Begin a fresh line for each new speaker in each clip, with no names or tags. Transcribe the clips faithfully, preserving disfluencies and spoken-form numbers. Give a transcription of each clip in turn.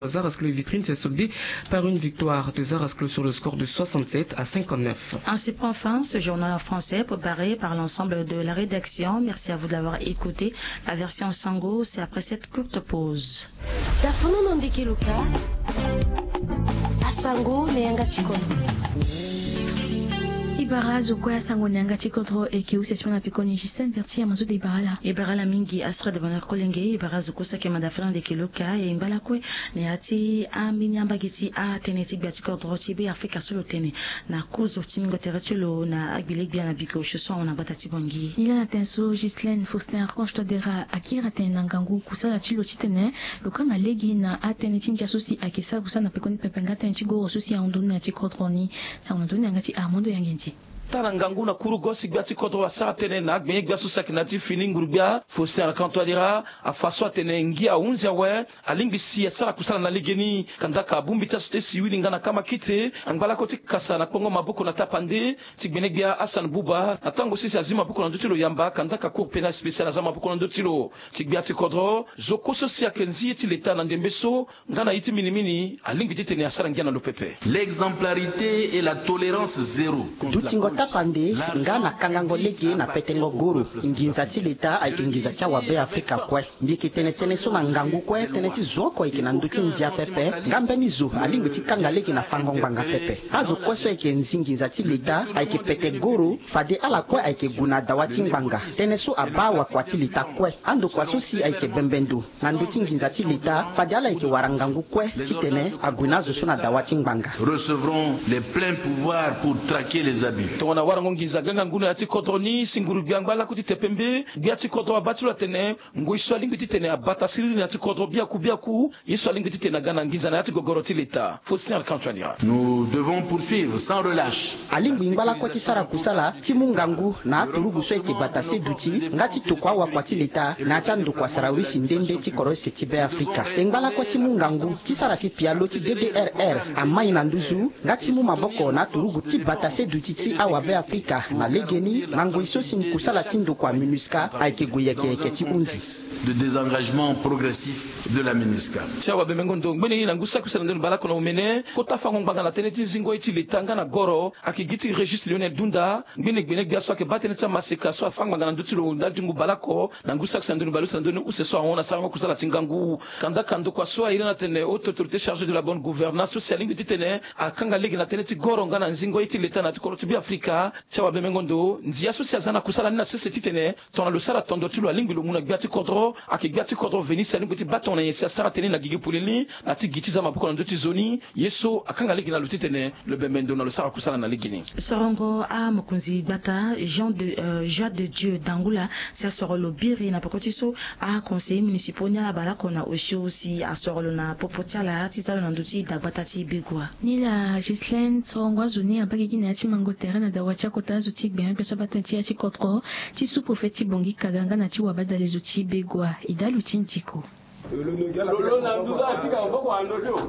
Zarasclo Vitrine s'est soldé par une victoire de Zarasclo sur le score de soixante-sept à cinquante-neuf.
Ainsi prend fin ce journal en français préparé par l'ensemble de la rédaction. Merci à vous de l'avoir écouté. La version Sango, c'est après cette courte pause.
Ibarazo kwa sango nyanga chikotro ekiusi simana pikoni jisen verti amazo de ibarala
ibarala mingi asra de bana kolenge ibarazo kusa ke madafran de kiloka e imbala kwe ne ati aminyamba giti a teneti biati kodro tibi Afrika solo tene na kuzo timingo teratulo na agbileg bien na biko cheso on abatati bongi
ila na tenso Gislaine Faustin Archange dera akira tenangangu kusa la chilo chitene lokanga legi na ateneti njasusi akisa kusa na pikoni pepenga tenchi go susi ya ondoni na chikotro ni sa ondoni ngati Armando Yangenji
tara ngangu na kuru gosi biati koto wa sa tene na gbenye gbasu sakinati fini ngurbia Faustin Archange dera afaso tene ngia unzia we alingi si sala kusala na ligeni kandaka bumbi ta sote siwili ngana kama kite angbala koti kasa na kongo mabuko na tapande tigbenye bia Hassan Bouba na tango sisi azima buko na ndotilo yamba kandaka cour pénal spécial azama buko na ndotilo tigbiati kodro zoko sosi akenzi ti leta na ndembeso ngana iti minimini alingi tene asara ngia na lopepe.
L'exemplarité et la tolérance zéro.
Tapande ngana kangango legi na petengo guru nginza tilita aikingiza cha wabe Afrika kwe mbiki tene tene so na ngangu kwe tene ti zoko ikina nduti njia pepe ngambe mizu alingi ti kanga legi na fango nganga pepe azo kweso ike nzingiza tilita aiki pete guru fade ala kwe aiki guna dawati nganga tene so abawa kwa tilita kwe ando kwa susi aiki bembendu na nduti nginza tilita fade ala aiki warangangu kwe titene agunazo so na dawati nganga.
Recevront les pleins pouvoirs pour traquer les abus.
Tona warango ngiza ganga ngunu ati kodroni singuru biangba kuti tepembe biati kodro abatu la tene ngo iso alingi titene abata sirili na ati kodro bia ku bia ku iso alingi titene gana ngiza na ati gogoroti leta Faustin Archange dira.
Nous devons poursuivre sans relâche.
Alingi ngala kwati sara kusala timu ngangu na turugu so eke batase duti ngati tokwa wa kwati leta na chandu kwa sarawisi ndende ti korose ti be Afrika ngala kwati mu ngangu ti sara si pialo ti D D R R amai na nduzu ngati mu maboko na turugu ti batase duti ti awa be Afrika na legeni nango iso sin kusala tindo kwa MINUSCA aike goyeke keti unzi
de désengagement progressif de la MINUSCA
chawa be mengondo ngene ina ngusa kusala ndo balako na umene kota fango mbanga na teneti zingo iti litanga na goro akigiti registre Lionel Dunda ngene ngene biaso ke batene cha maseka so afanga na ndutilo ndajungu balako na ngusa kusala ndo balusa ndo useso aona sanga kusala tingangu kanda kando kwa so ina tene autorité chargée de la bonne gouvernance sociale ngiti tene akanga legi na teneti goro ngana nzingo iti litana tikoro tibi Afrika chawa be mengondo ndia so siazana kusala na sese titene tona lo sala tondo tilo alingi lo muna biati kodro akibiati kodro venisa lingi ti batona yesa sara tene na gigi pulili na ti giti za mabuko na ndoti zoni yeso akanga legi na lo titene le bemendo na lo sala kusala na ligini
sorongo a mukunzi bata Jean de euh, Joie de Dieu d'Angoula c'est sur le biri na pokotiso a conseiller municipal nya bala kona osho aussi a sur le na popotia la tizalo na ndoti da batati bigwa
ni la Gislaine sorongo zoni abaki kina ti mango terrain da wacha kota zuti bien peso batenti ya ti kotro ti sous profeti bongi kaganga na ti wabada les outils begwa idalu tinjiko
lolo na nduza atika ngoko andojo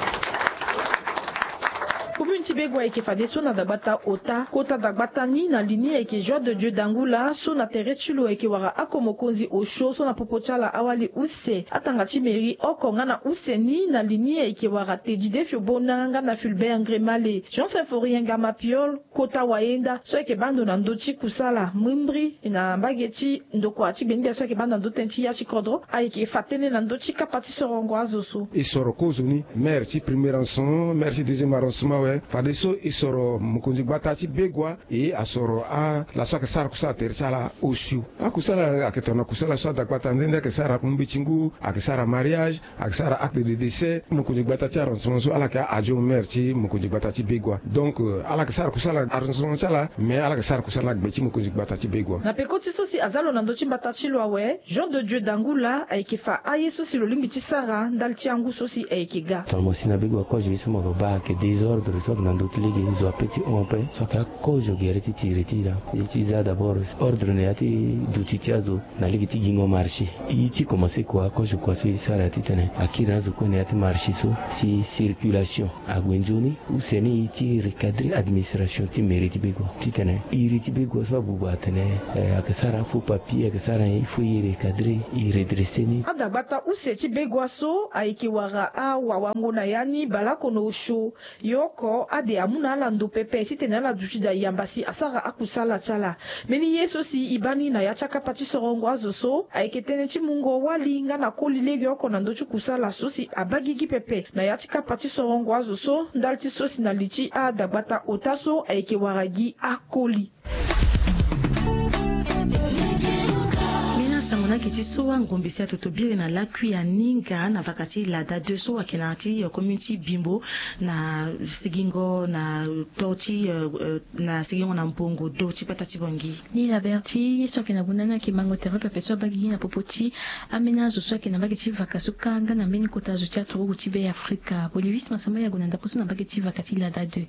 Commune Tibegwa eke fade so na dagbata ota kota dagbata ni na linie eke Joie de Dieu d'Angoula so na tere chulo eke wara akomokonzi osho so na popochala awali use atanga chimeri oko ngana use ni na linie eke wara tejide fiobona ngana Fulbert Ngremale Jean Symphorien ngama piol kota waenda so eke bando na ndochi kusala mwimbri na mbageti ndoko ati bendia so eke bando ndotenchi ya chikodro a eke fatene na ndochi kapati sorongo azoso
isoro kozuni merci premier rançon merci deuxième arrondissement fadeso isoro mukunzi batati begwa e asoro a la saka sara kusala tersala oshu akusala aketona kusala sa dakwata ndende ke sara kumbichingu akisara mariage akisara acte de décès mukunzi batati arrondissement ala ka ajo merci mukunzi batati begwa donc ala ka sara kusala arrondissement sala mais ala ka sara kusala gbechi mukunzi batati begwa
na pekoti sosi azalo na ndochi batati loawe Jean de Dieu d'Angoula aikefa aye sosi lolimbi ti sara ndalti angu sosi aikega
tolmosina begwa ko jibiso mo ba ke désordre soit dans d'autres ligues ils ont petit on peut soit qu'à cause de guerre ti retira ils ont d'abord ordre ne ati du titiazo na ligue ti gingo marché il ti commencer quoi quand je crois sur ça la titane akira zo ko ne ati marché so si circulation a gwenjoni ou seni ti recadrer administration ti mérite bego titane iriti bego so buba tane akasara fu papier akasara il faut y recadrer y redresser ni
adabata useti begwaso aikiwara a wawango na yani balakono sho yoko ade amuna ala ndo pepe titene ala dushida yambasi asara akusala chala meni yeso si ibani na yachaka pati sorongo azoso aiketene chimungo walinga na kolilege yoko na ndochu kusala sosi abagigi pepe na yachaka pati sorongo azoso ndalti sosi na lichi adabata otaso aikiwaragi akoli
samona kiti soa ngombesi atotobiri na lakui ya ninga na vakati lada deux so akenati uh, community bimbo na sigingo na toti uh, uh, na sigingo na mpongo doti patati bongi
ni la berti so kena gunana ki mango terape peso bagi na popoti amenazo so kena bageti vakasuka ngana meni kotazo cha toro gutibe Afrika bolivis masama ya gunanda poso na bageti vakati lada deux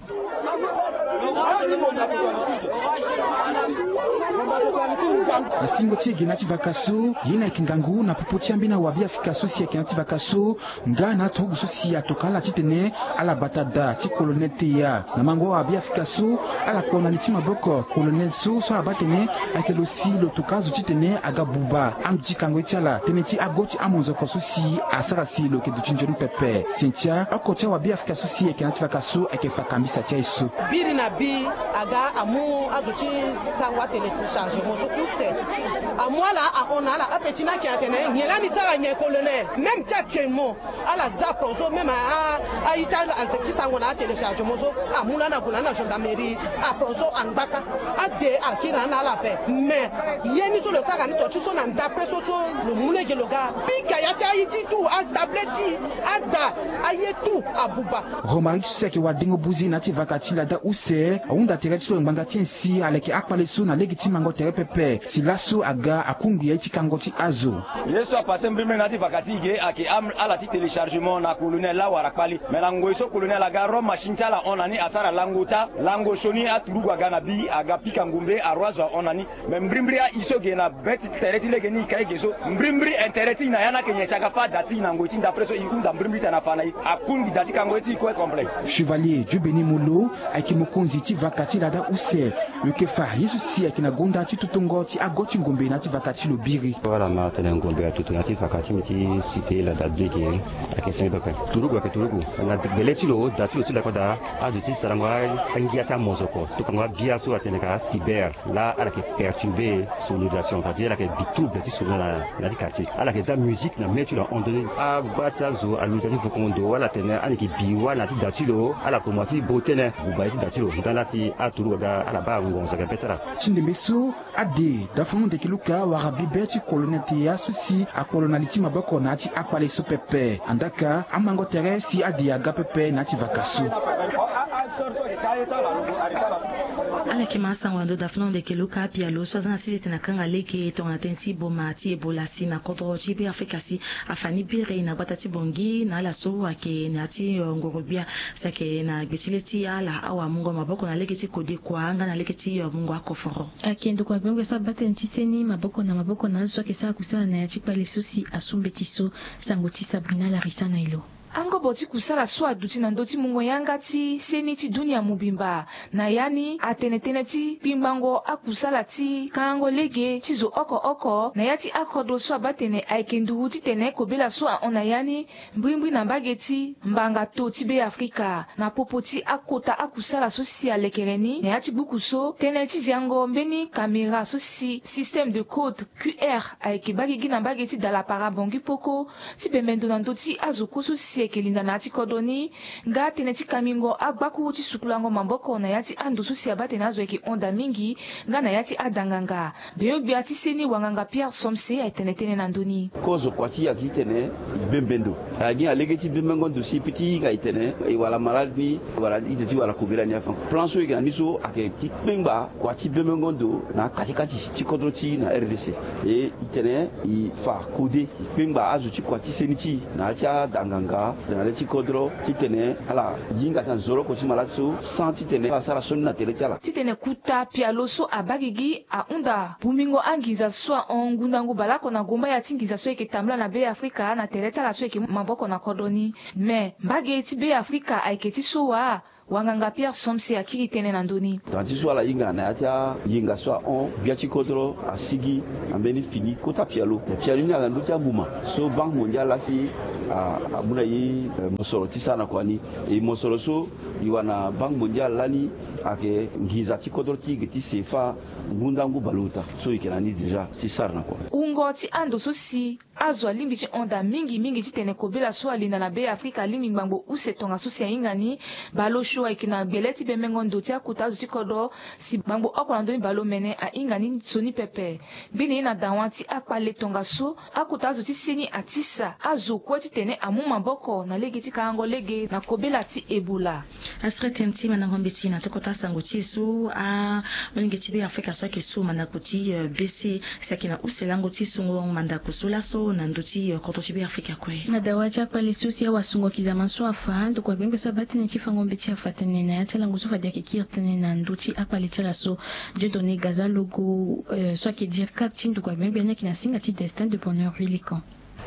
Asingo chege na tivakaso yina kingangu na popoti ambina wabi Afrika sosi ya kinati vakaso nga na togu sosi ya tokala titene ala batada ti colonel teya na mango wabi Afrika so ala kona niti maboko colonel so so abatene akelo si lo tokazo titene aga buba amji kango chala teneti agoti amonzo ko sosi asara si lo ke dutinjonu pepe sentia akocha wabi Afrika sosi ya kinati vakaso akefa kambisa cha iso
biri na bi aga amu azuti sangwa téléchargement to kuse amwala a on ala apetina ki atene nyela ni sala nye colonel même actuellement ala zaproso même a a itala alteti sangwa na téléchargement to amuna na kuna na gendarmerie a proso anbaka ade akira na la pe mais yeni to le sala ni to so na ndapre so so le mule geloga pika ya ta iti tu a tableti ada ayetu abuba
Romaric Seki wa dingo buzi na ti vakati la da use aunda tere so nganga tiensi aleki akpale so na legitima ngo tere pepe silaso aga akungu ya itikangoti azo
yeso a passé mbime na ti vakati ge ake am ala ti téléchargement na colonel la wara kpali mais na ngoiso colonel aga ro machine tala onani asara langota lango shoni aturugo aga na bi aga pika ngumbe arwazo onani mais mbrimbri a iso ge na bet tere ti lege ni kai geso mbrimbri internet na yana ke nyesaka fa dati na ngoti d'après so iunda mbrimbri tana fana akungi dati kangoti ko complet
Chevalier Jubeni Molo akimokonzi ti vakati la da use yokefa yesu si akina gonda ti tutongo ti agoti ngombe na ti vakati lo biri
wala ma tele ngombe ya tutu na ti vakati mi ti cité la da bleke akese baka turugo ake turugo na beleti lo da ti ti la ko da a de ti sarangwa angia ta mozoko to kangwa bia so atene ka cyber la ala ke perturber sonorisation c'est-à-dire la ke bitrouble ti sonora na na di quartier ala ke za musique na metu la ondone a batsa zo aluta ti vokondo wala tene ani ki biwa na ti da ti lo ala ko mati botene buba ti da ti lo dans la ti a turugo da ala ba ngonza ka betara
Chindembeso ade dafumu de kiluka warabi beti colonel teya susi a coloneliti maboko na ti akwale so pepe andaka amango tere si ade aga pepe na ti vakaso
ala ke masa wando dafumu de kiluka pia lo so zana si tena kanga leke to na tensi boma ti ebola si na kodro ti bi Afrika si afani bire na batati bongi na la so ake na ti ngorobia sake na betileti ala awa mungo maboko na leke ti kode kwa nga na leke ti mungo akoforo
akendo kwa gbengo sa baten tiseni maboko na maboko na zo ke sa kusana na ya chipa lesusi asumbe tiso sangoti Sabrina Larissa na ilo
ango boti kusala so aduti na ndoti mungo yanga ti seni ti dunia mubimba na yani atenetene ti bimbango akusala ti kango lege ti zo oko oko na yati akodo so abatene aikendu ti tene kobela so ona yani mbwimbwi na mbageti mbanga to ti be Afrika na popoti akota akusala so si alekereni na yati buku so tene ti ziango mbeni kamera so si système de code Q R aikebagi gina mbageti dala parabongi poko ti bemendo na ndoti azoko so si ekelinda na ti kodoni nga tene ti kamingo agbaku ti sukulango mamboko na yati ando so si abate na zo eke onda mingi nga na yati adanganga beyo bia ti seni wanganga Pierre Somse aitene tene na ndoni
kozo kwati ya kitene bembendo agi alege ti bembengo ndo si piti ga itene e wala maladi wala iteti wala kubira ni afan plan so ga miso ake ti pemba kwati bembengo ndo na kati kati ti kodro ti na R D C e itene i fa kode ti pemba azu ti kwati seni ti na ti adanganga la na le chikodro titene ala yinga tan zoro ko chimalatsu sans titene la sara sonna tele chala
titene kuta pia loso abagigi a unda bumingo angiza swa ongundangu balako na gomba ya tingiza swa ke tamla na be Afrika na tele chala swa ke maboko na kodoni me mbage ti be Afrika aiketi soa wanganga Pierre Somse akiri tene na ndoni
tanti so ala yinga na atia yinga so on biachi kodro asigi ambeni fini kota pialo pialo ni ala ndutia buma so bank mondial la si abuna yi mosoro tisana kwani e mosoro so yiwana bank mondial lani ake ngiza ti kodro ti giti sefa ngundangu baluta so ikenani deja si sarna kwa
ungo ti ando so si azwa limbi ti onda mingi mingi ti tene kobela so alinda na be Afrika limbi ngbango use tonga so si ingani balo shua ikina beleti be mengondo ti akuta ti kodo si ngbango okola ndoni balo mene a ingani soni pepe bini na dawati akpale tonga so akuta ti seni atisa azo ko ti tene amu maboko na legi ti kango lege na kobela ti ebola
asre tenti mana ngombiti na tokota sango ti su a moninge ti be Afrika so ke su mana kuti bc sakina uselango ti sungo manda kusula so na nduti koto ti be Afrika kwe
na dawaja pale susi ya wasungo kizama so afa ndo kwa bembe sabati ni chifango mbichi afatene na yachala ngusu fadia kikirtene na nduti akpale chala so Dieudonné Gaza logo so ke dire cap tindu kwa bembe na kina singa ti destin de bonheur Willican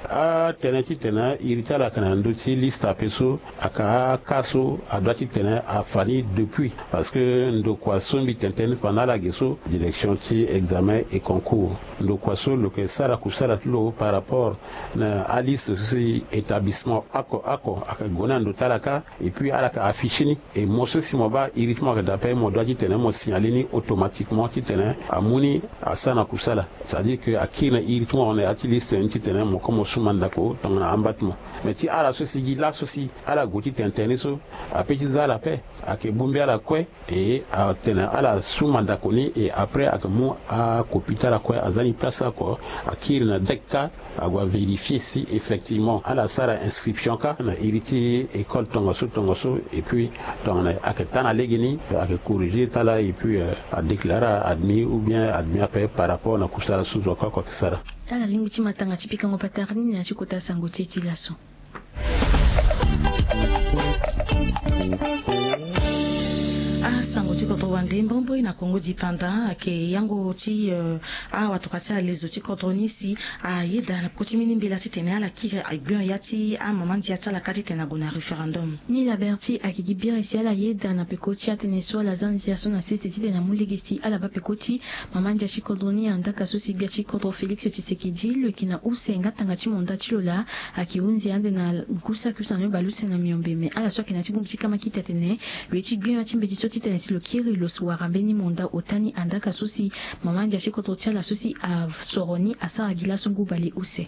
a tene ti tene irita la kana nduti liste apeso aka kaso adati tene a fani depuis parce que ndo kwaso mbi tenten pendant la geso direction ti examen et concours ndo kwaso lo ke sara kusara lo par rapport na alice si établissement ako ako aka gona ndo talaka et puis alaka affichini et mo so si mo ba iritement d'appel mo doit ti tene mo signaler ni automatiquement ti tene amuni asana kusala c'est à dire que akina iritement on est à liste ti tene mo comme sumandako tongana ambatmo mais ti ala so sigi la so si ala goti tentene so apeti zala pe ake bumbi ala kwe et a tena ala sumandako ni et après akamu a kopita la kwe azani place ko akiri na dekka agwa vérifier si effectivement ala sara inscription ka na iriti école tongoso tongoso et puis tongana aketana legini ake corriger tala et puis a déclarer admis ou bien admis après par rapport na kusala suzo kwa kwa kisara
ala lingi ti matanga ti pikango patarni na ti kota sango ti ti laso
sango ti kodro wande mbombo na Congo dipanda ake yango ti uh, a watoka ti alezo ti kodro nisi a yeda na poko ti mini mbela ti tene ala kiri agbion ya ti a maman ti atala ka ti tene ago na referendum
ni la berti ake gibir si ala yeda na peko ti atene so ala zanzia so na siste ti tene amulege si ala ba peko ti maman ti kodro ni andaka so si bia ti kodro Félix Tshisekedi lo kina use ngatanga ti monda ti lola ake unzi ande na nkusa kusa no baluse na miombe me ala so kina ti gumti kama ki tene lo ti gbion ti mbeti so ti tene lo kiri lo suwarambeni monda otani andaka susi mamanja shikoto chala susi a soroni asa agila sungu bali use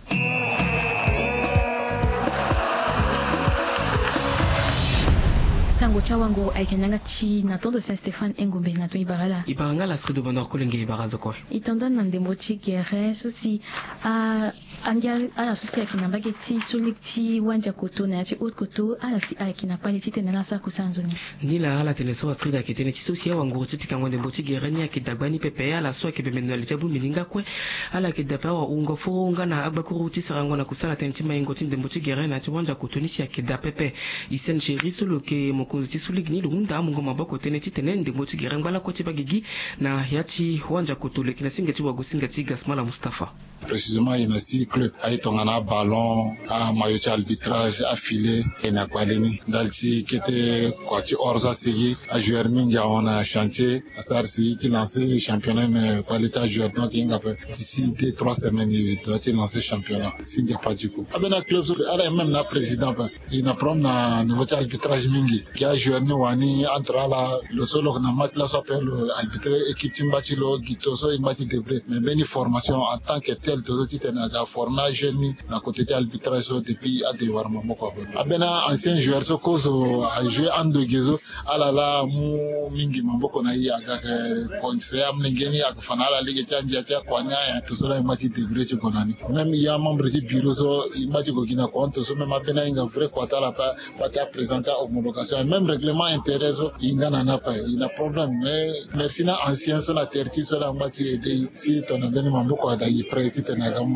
sango chawango aikenanga chi na tondo Saint Stéphane engombe na to ibarala
ibaranga la street de bonheur kolenge ibarazo ko
itonda na ndembo chi guerre susi a anga ala susi akina bageti solikti wanja koto na chi haute koto ala si akina pali ti tena la sa kusanzoni
ni la ala tene so street akitene ti susi wango ti pikango ndembo chi guerre ni akidabani pepe ala so ke bemeno le jabu mininga kwe ala kidapa wa ungo fonga na agbakuru ti sarango na kusala tenti maingo ti ndembo chi guerre na ti wanja koto ni si akidapepe isen chéri solo ke mokonzi ti suligni lunda mungo maboko tene ti tene ndembo ti guerre ngala ko ti bagigi na yati wanja koto le kina singa ti wago singa ti Gasmala Mustafa
précisément il y a cycle ay tongana ballon a mayo ti arbitrage affilé et na kwaleni dalti kete kwa ti orza sigi a joueur mingi on a chantier asar si ti lancer championnat mais qualité à joueur donc inga pe d'ici deux trois semaines il doit ti lancer championnat s'il n'y a pas du coup abena club so ara même na président pa il na prom na nouveau arbitrage mingi qui a joueur ni wani entre la le solo na match la s'appelle arbitrer équipe ti mbati lo gitoso i mbati devrait mais beni formation en tant que tel to ti tena ga formage ni na côté ti arbitrage so depuis a de warma moko abena ancien joueur so kozo a jouer en de gezo ala la mu mingi mamboko na iya ga conseil am ngeni ak fanala ligue ti anja ti kwanya ya to so la mbati devrait ti konani même il y a membre du bureau so mbati go gina compte so même abena inga vrai kwata la pa pa présenter homologation même règlement intérieur so inga na na pa il a problème mais merci na ancien so la terti so la mbati aider si ton beni mamboko da yi prêt ti tena ga mamboko na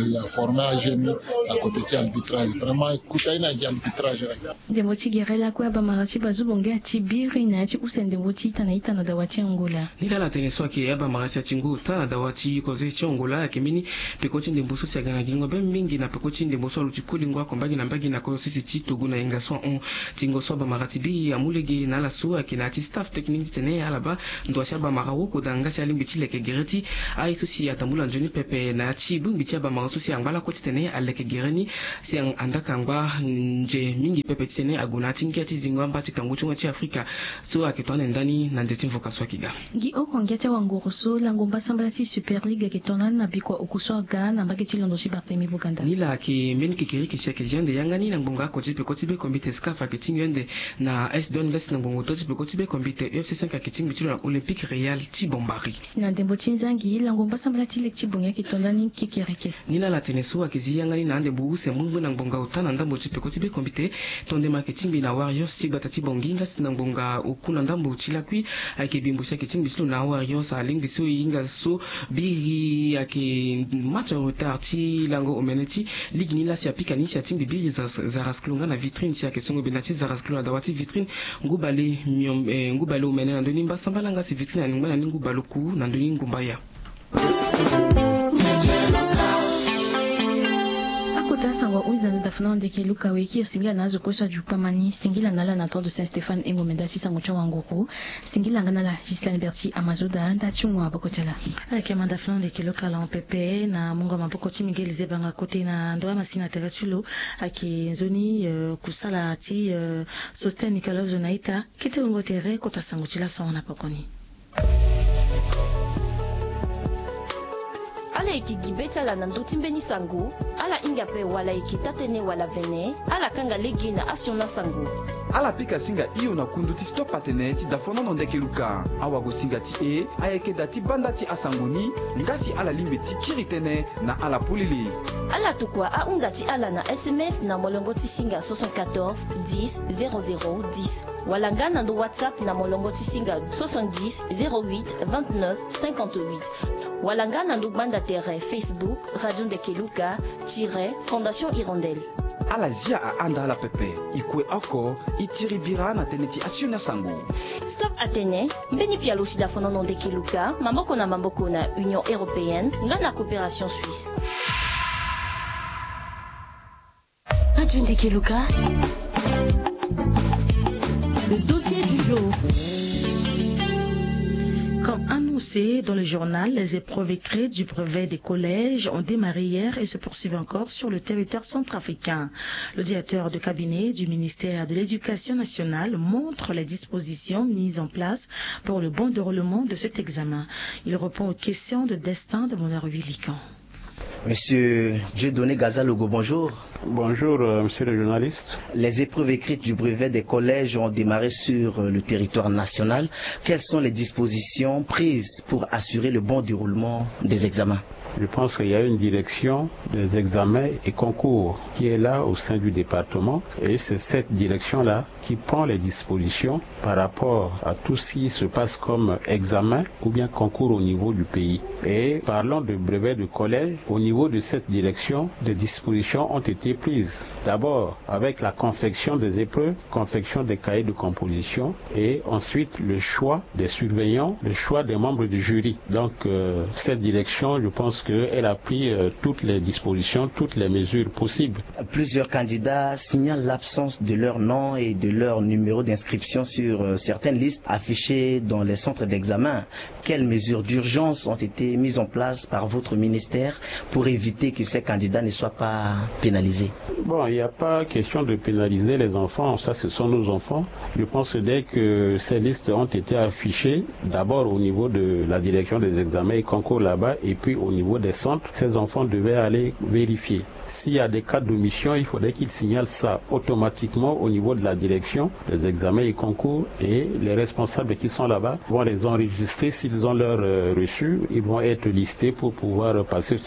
il a formé un jeune à côté de l'arbitrage. Vraiment, écoute, il y a un arbitrage.
Dembochi gerela kwa ba marachi bazubonge ati biri na ati usende bochi tana itana dawati Angola.
Nila la teneswa ki aba marasi achingu tana dawati koze chi Angola kemini pekochi ndembuso sia gana gingo be mingi na pekochi ndembuso luchikuli ngwa kombagi na mbagi na ko sisi chi togu na ingaswa on tingo so ba marati bi amulegi na la suwa ki na ati staff technique tene alaba ndo sia ba marawo ko danga sia limbi chi leke gereti ai susi atambula njoni pepe na ati bumbi chi ba marasu sia ngala ko tene aleke gereni sia andaka ngwa nje mingi pepe tene aguna tingi ati zingwa mbati kanguchunga chi Afrika so akitwana ndani na ndeti mvoka swa kiga
gi okongeta wanguruso la ngomba sambala ti Super League ketona na bikwa okuso Ghana mbaki ti londo ci Barthélemy Buganda
nila ki men ki kiri ki sia ki jende yangani na ngonga ko tipe ko tipe komite skafa ki tingende na S Don West na ngongo to tipe ko tipe komite U F C cinq ki tingi ti na Olympique Real ti Bombari
sina dembo tinzangi la ngomba sambala ti lek ti bonga ketona ni kikereke
nila la teneso akizi yangani na ande buuse mungu na ngonga utana ndambo tipe ko tipe komite tonde marketing na Warriors ti batati bonginga sina ngonga ukuna ndambo tilakwi akibimbo sia ki tingi bisu na Warriors a lingi so inga so biri ake match en retard ti lango omeneti ligue ni la sia pikani sia tingi biri za zarasklunga na vitrine sia kesongo benati zarasklunga dawati vitrine ngubale miom eh, ngubale omene ndoni mbasambala nga si vitrine na ngubala ngubalo ku na ndoni ngumbaya
akota sangwa uzana dafana ndeke luka weki singila nazo kosa jupamani singila nala na tour de Saint-Stéphane engo mendati sango chwa ngoko singila ngana la Gislaine Berti Amazoda ndati ngwa bakotala
akema dafana ndeke luka la mpepe na mungo maboko ti Miguel Zebanga kote na ndoa masina teratulo aki nzoni uh, kusala ti uh, Sosten Nicolas Zonaita kete ngo tere kota sango tila sona pakoni
ala ikigibeta la nandoti mbeni sango ala inga pe wala ikitatene wala vene ala kanga legi na asiona sango
ala pika singa iyo na kundu ti stop atene ti dafona no ndeke luka awa go singa ti e ayeke da ti banda ti asangoni ngasi ala limbe ti kiri tene na ala pulili
ala tukua a unda ti ala na S M S na molongo ti singa soixante-quatorze dix zéro zéro dix wala nga na ndo WhatsApp na molongo ti singa soixante-dix zéro huit vingt-neuf cinquante-huit wala nga na ndo banda tere Facebook Radio Ndekeluka tire Fondation Hirondelle
ala zia a anda ala pepe ikue oko itiri bira na tene ti asiona sango
Stop Atene mbeni pia lusi da fonono Ndekeluka mamboko na mamboko na Union Européenne nga na coopération suisse
Radio Ndekeluka
le dossier du jour.
Comme annoncé dans le journal, les épreuves écrites du brevet des collèges ont démarré hier et se poursuivent encore sur le territoire centrafricain. Le directeur de cabinet du ministère de l'Éducation nationale montre les dispositions mises en place pour le bon déroulement de cet examen. Il répond aux questions de destin de Monaro Willican.
Monsieur Dieudonné Gazalogo, bonjour.
Bonjour, euh, monsieur le journaliste.
Les épreuves écrites du brevet des collèges ont démarré sur euh, le territoire national. Quelles sont les dispositions prises pour assurer le bon déroulement des examens?
Je pense qu'il y a une direction des examens et concours qui est là au sein du département et c'est cette direction-là qui prend les dispositions par rapport à tout ce qui se passe comme examen ou bien concours au niveau du pays. Et parlons de brevet de collège, au niveau de cette direction, des dispositions ont été prises. D'abord avec la confection des épreuves, confection des cahiers de composition et ensuite le choix des surveillants, le choix des membres du jury. Donc euh, cette direction, je pense qu'elle a pris euh, toutes les dispositions, toutes les mesures possibles.
Plusieurs candidats signalent l'absence de leur nom et de leur numéro d'inscription sur euh, certaines listes affichées dans les centres d'examen. Quelles mesures d'urgence ont été mises en place par votre ministère pour éviter que ces candidats ne soient pas pénalisés?
Bon, il n'y a pas question de pénaliser les enfants, ça ce sont nos enfants. Je pense que dès que ces listes ont été affichées, d'abord au niveau de la direction des examens et concours là-bas et puis au niveau des centres, ces enfants devaient aller vérifier. S'il y a des cas d'omission, il faudrait qu'ils signalent ça automatiquement au niveau de la direction des examens et concours et les responsables qui sont là-bas vont les enregistrer. S'ils ont leur euh, reçu, ils vont être listés pour pouvoir passer sur cet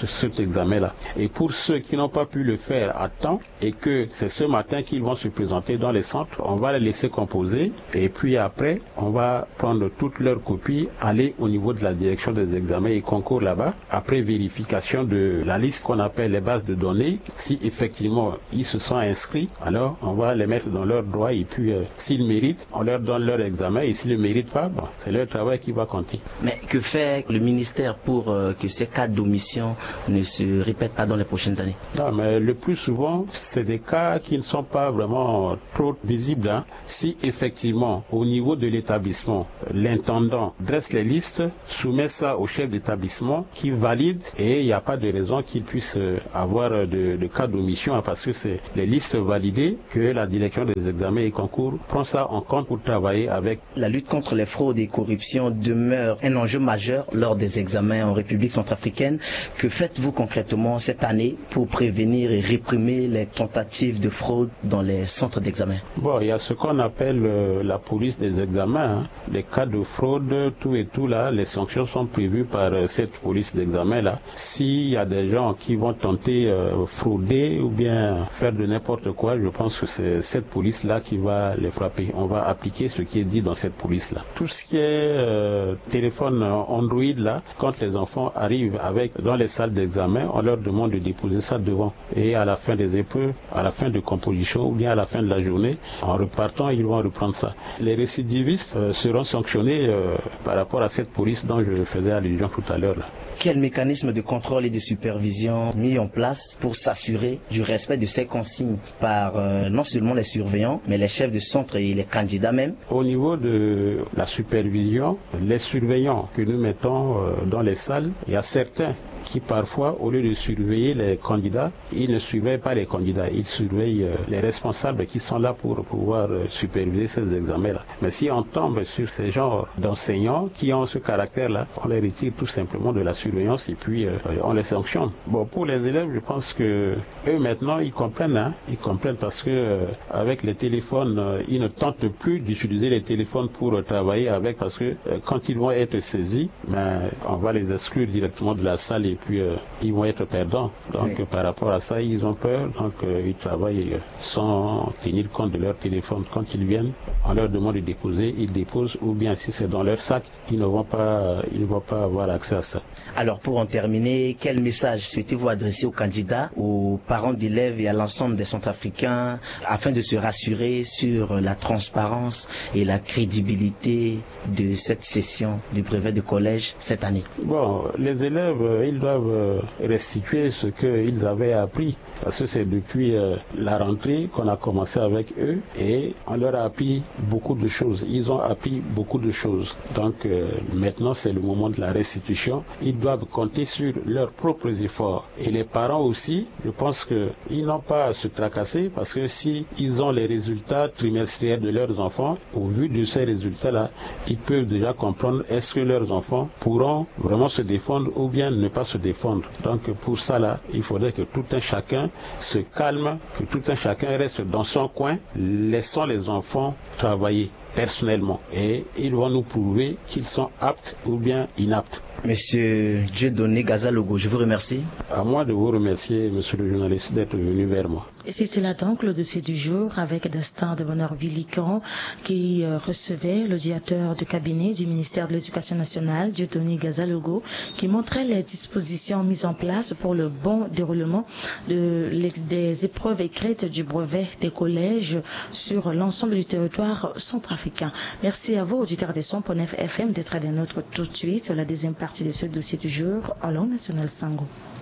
examens-là. Et pour ceux qui n'ont pas pu le faire à temps et que c'est ce matin qu'ils vont se présenter dans les centres, on va les laisser composer et puis après, on va prendre toutes leurs copies, aller au niveau de la direction des examens et concours là-bas. Après vérification de la liste qu'on appelle les bases de données, si effectivement ils se sont inscrits, alors on va les mettre dans leurs droits et puis euh, s'ils méritent, on leur donne leur examen et s'ils ne méritent pas, bon, c'est leur travail qui va compter.
Mais que fait le ministère pour euh, que ces cas d'omission ne se répètent pas dans les prochaines années?
Non, mais le plus souvent, c'est des cas qui ne sont pas vraiment trop visibles. Hein. Si effectivement, au niveau de l'établissement, l'intendant dresse les listes, soumet ça au chef d'établissement qui valide et il n'y a pas de raison qu'il puisse avoir de, de cas d'omission hein, parce que c'est les listes validées que la direction des examens et concours prend ça en compte pour travailler avec.
La lutte contre les fraudes et corruptions demeure un enjeu majeur lors des examens en République centrafricaine. Que faites-vous concrètement cette année pour prévenir et réprimer les tentatives de fraude dans les centres d'examen?
Bon, il y a ce qu'on appelle euh, la police des examens. Hein. Les cas de fraude, tout et tout là, les sanctions sont prévues par euh, cette police d'examen là. S'il y a des gens qui vont tenter euh, frauder ou bien faire de n'importe quoi, je pense que c'est cette police là qui va les frapper. On va appliquer ce qui est dit dans cette police là. Tout ce qui est euh, téléphone Android là, quand les enfants arrivent avec dans les salles d'examen, on leur demande de déposer ça devant. Et à la fin des épreuves, à la fin de composition ou bien à la fin de la journée, en repartant, ils vont reprendre ça. Les récidivistes euh, seront sanctionnés euh, par rapport à cette police dont je faisais allusion tout à l'heure là.
Quel mécanisme de contrôle et de supervision mis en place pour s'assurer du respect de ces consignes par euh, non seulement les surveillants, mais les chefs de centre et les candidats même?
Au niveau de la supervision, les surveillants que nous mettons euh, dans les salles, il y a certains qui parfois, au lieu de surveiller les candidats, ils ne surveillent pas les candidats, ils surveillent euh, les responsables qui sont là pour pouvoir euh, superviser ces examens-là. Mais si on tombe sur ces genres d'enseignants qui ont ce caractère-là, on les retire tout simplement de la surveillance et puis euh, on les sanctionne. Bon, pour les élèves, je pense que eux maintenant, ils comprennent, hein, ils comprennent parce que euh, avec les téléphones, euh, ils ne tentent plus d'utiliser les téléphones pour euh, travailler avec parce que euh, quand ils vont être saisis, ben, on va les exclure directement de la salle et puis euh, ils vont être perdants. Donc oui. Par rapport à ça, ils ont peur, donc euh, ils travaillent euh, sans tenir compte de leur téléphone. Quand ils viennent, on leur demande de déposer, ils déposent, ou bien si c'est dans leur sac, ils ne vont pas, ils ne vont pas avoir accès à ça.
Alors pour en terminer, quel message souhaitez-vous adresser aux candidats, aux parents d'élèves et à l'ensemble des Centrafricains afin de se rassurer sur la transparence et la crédibilité de cette session du brevet de collège cette année?
Bon, les élèves, ils doivent restituer ce qu'ils avaient appris parce que c'est depuis euh, la rentrée qu'on a commencé avec eux et on leur a appris beaucoup de choses. Ils ont appris beaucoup de choses. Donc euh, maintenant c'est le moment de la restitution. Ils doivent compter sur leurs propres efforts. Et les parents aussi, je pense qu'ils n'ont pas à se tracasser parce que si ils ont les résultats trimestriels de leurs enfants, au vu de ces résultats-là, ils peuvent déjà comprendre est-ce que leurs enfants pourront vraiment se défendre ou bien ne pas se défendre. Donc pour ça là, il faudrait que tout un chacun se calme, que tout un chacun reste dans son coin, laissons les enfants travailler personnellement et ils vont nous prouver qu'ils sont aptes ou bien inaptes.
Monsieur Dieudonné Gazalogo, je vous remercie.
À moi de vous remercier, monsieur le journaliste, d'être venu vers moi.
Et c'était là donc le dossier du jour avec Destin de Bonheur Villican qui euh, recevait l'auditeur de cabinet du ministère de l'Éducation nationale, Dieudonné Gazalogo, qui montrait les dispositions mises en place pour le bon déroulement de, des épreuves écrites du brevet des collèges sur l'ensemble du territoire centrafricain. Merci à vous, auditeurs des cent neuf F M, d'être des nôtres tout de suite sur la deuxième partie de ce dossier du jour en langue nationale Sango.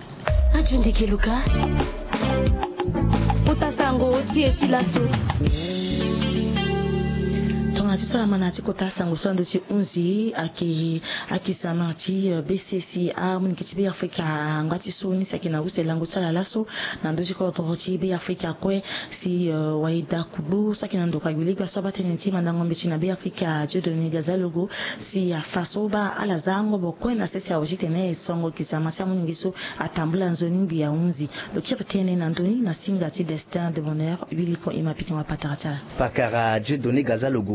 Radio Ndekeluka. Utasango tieti laso.
Tusala manati kota sango sando ti unzi aki aki samati B C C A mun kitibi Afrika ngati suni sakina usela ngusala laso nando ti ko to bi Afrika kwe si uh, waida kubu sakina ndo kagwili kwa soba tenenti mandango mbichi na bi Afrika Dieudonné Gazalogo si afasoba ala zango bokwe na sesi awjite ne songo kisamati mun ngiso atambula nzoni mbi ya unzi lo kirtene nandoni na singa ti Destin de Bonheur biliko imapika wa patarata
Pakara Dieudonné Gazalogo mi barala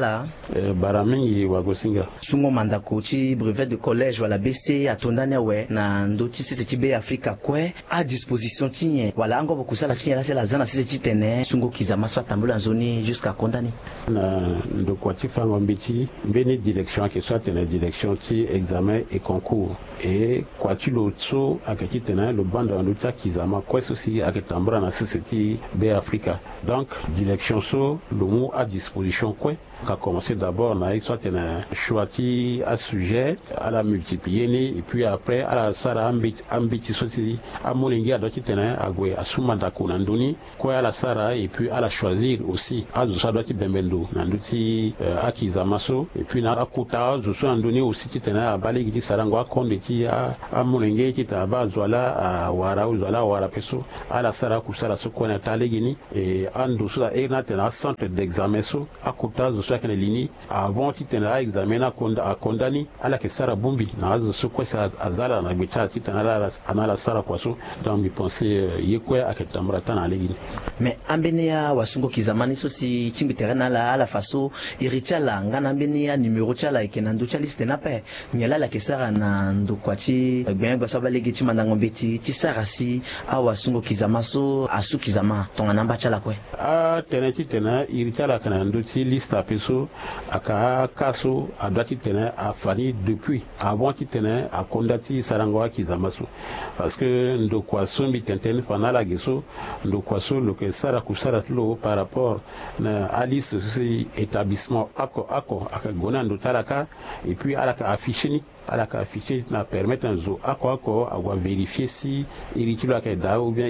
la
eh, baramingi wagosinga
sungo mandako ti brevet de collège wala B C atondani awe na ndoti sese ti be Afrika kwe a disposition tinye wala ango bokusala tinye la sela zana sese ti tene sungo kizama so atambula nzoni jusqu'à kondani
na ndoko ti fango mbiti mbeni direction ke soit tene direction ti examen et concours et kwa ti lo tso akati tene le bando nduta kizama kwe sosi aketambura na sese ti be Afrika donc direction so le mot à disposition kwe a commencé d'abord na soit un choix à sujet à la multiplier et puis après à la sara ambit ambiti soti à molingi à doit tena à gwe à sumanda ko nandoni quoi à la sara et puis à la choisir aussi à ça doit bembendo nanduti à kizamaso et puis na akuta zo so andoni aussi tena à baligi di sarangwa kondeti à à molingi qui ta ba zwala à wara zwala wara peso à la sara ku sara so ko na talegini et ando so e na tena centre d'examen so akuta chaque ligne avant qui tenera examen à condamner à la kesara bumbi na ce quoi ça azala na bicha qui tenera anala sara kwaso donc je pensais yekwe aketambra tana legi
mais ambenia wasungo kizamani so si chimbi terena la ala faso irichala ngana ambenia numéro chala ikenando cha liste na pe nyala la kesara na ndokwachi gben basaba legi chi mandango beti chi sara si a wasungo kizamaso asu kizama tonga namba chala kwe
a teneti tena irichala kana ndoti liste so aka kaso adati tene a fani depuis avant qui tene a kondati sarangwa kizamaso parce que ndo kwa sombi tenten fanala geso ndo kwa so lo que sara kusara lo par rapport na alice ce établissement ako ako aka gona ndo talaka et puis alaka affiché ni alaka affiché na permettre un zo ako ako a vérifier si il est là que da ou bien